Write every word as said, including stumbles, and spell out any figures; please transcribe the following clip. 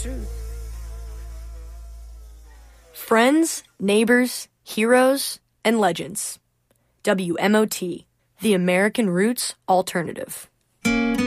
truth. Friends, neighbors, heroes, and legends. W M O T, the American Roots Alternative.